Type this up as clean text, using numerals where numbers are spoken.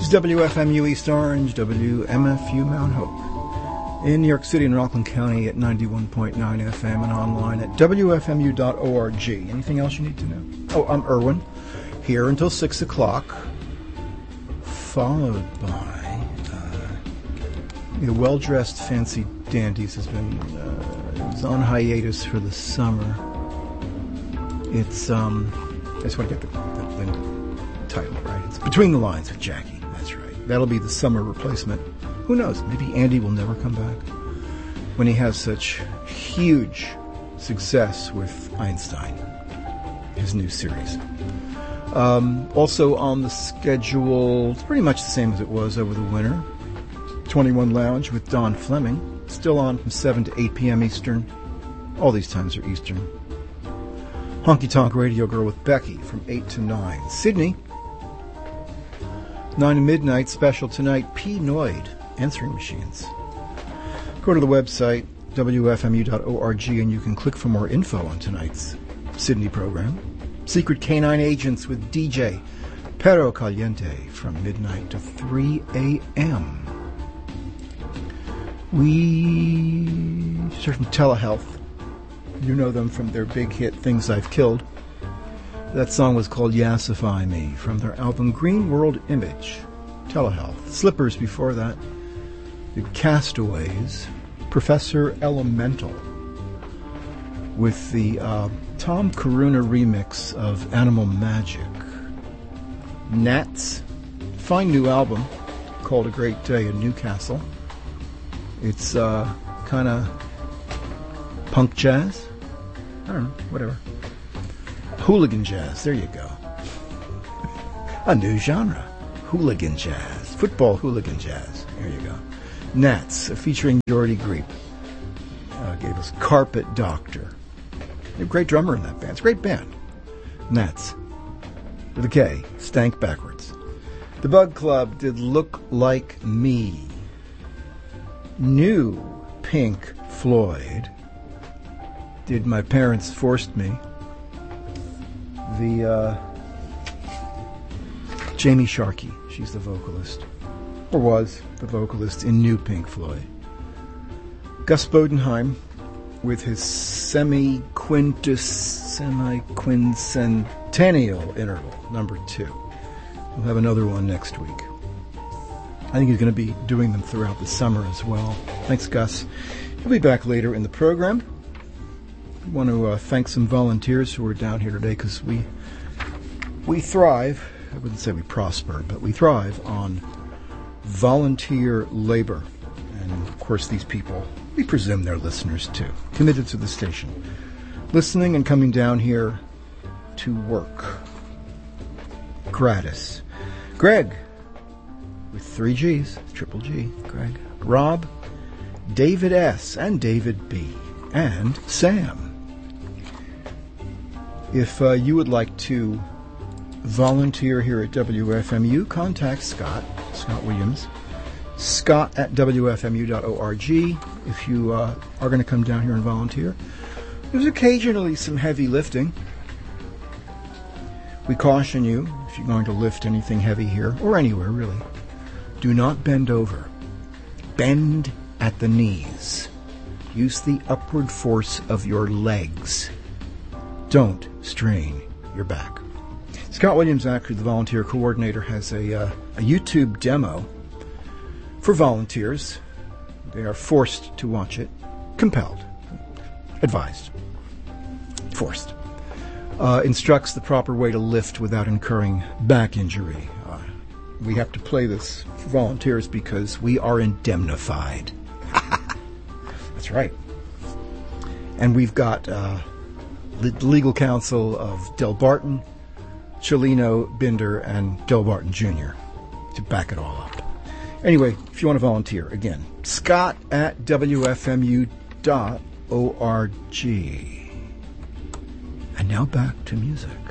WFMU East Orange, WMFU Mount Hope. In New York City and Rockland County at 91.9 FM and online at WFMU.org. Anything else you need to know? Oh, I'm Irwin, here until 6 o'clock, followed by the Well-Dressed Fancy Dandies is on hiatus for the summer. It's, I just want to get the title right. It's Between the Lines with Jackie. That's right. That'll be the summer replacement. Who knows? Maybe Andy will never come back when he has such huge success with Einstein, his new series. Also on the schedule, it's pretty much the same as it was over the winter. 21 Lounge with Don Fleming, still on from 7 to 8 p.m. Eastern. All these times are Eastern. Honky Tonk Radio Girl with Becky from 8 to 9. Sydney, 9 to midnight, special tonight, P. Noid, Answering Machines. Go to the website, WFMU.org, and you can click for more info on tonight's Sydney program. Secret Canine Agents with DJ Perro Caliente from midnight to 3 a.m. We start from Telehealth. You know them from their big hit, Things I've Killed. That song was called Yassify Me from their album Green World Image. Telehealth. Slippers before that. The Castaways. Professor Elemental with the Tom Karuna remix of Animal Magic. Nats. Fine new album called A Great Day in Newcastle. It's kind of punk jazz. I don't know, whatever. Hooligan jazz, there you go. A new genre. Hooligan jazz. Football hooligan jazz. There you go. Nats, featuring Jordy Greep. Gave us Carpet Doctor. A great drummer in that band. It's a great band. Nats. With a K. Stank backwards. The Bug Club did Look Like Me. New Pink Floyd did My Parents Forced Me. The Jamie Sharkey, she's the vocalist, or was the vocalist in New Pink Floyd. Gus Bodenheim with his semi-quincentennial interval, number 2. We'll have another one next week. I think he's going to be doing them throughout the summer as well. Thanks, Gus. He'll be back later in the program. I want to thank some volunteers who are down here today because we thrive, I wouldn't say we prosper, but we thrive on volunteer labor. And, of course, these people, we presume they're listeners too, committed to the station, listening and coming down here to work. Gratis. Greg, with 3 G's, triple G, Greg. Rob, David S., and David B., and Sam. If you would like to volunteer here at WFMU, contact Scott Williams, Scott at WFMU.org. If you are going to come down here and volunteer, there's occasionally some heavy lifting. We caution you, if you're going to lift anything heavy here, or anywhere really, do not bend over. Bend at the knees. Use the upward force of your legs. Don't strain your back. Scott Williams, actually the volunteer coordinator, has a YouTube demo for volunteers. They are forced to watch it. Compelled. Advised. Forced. Instructs the proper way to lift without incurring back injury. We have to play this for volunteers because we are indemnified. That's right. And we've got the legal counsel of Del Barton, Chelino, Binder, and Del Barton Jr. to back it all up. Anyway, if you want to volunteer, again, Scott at WFMU.org. And now back to music.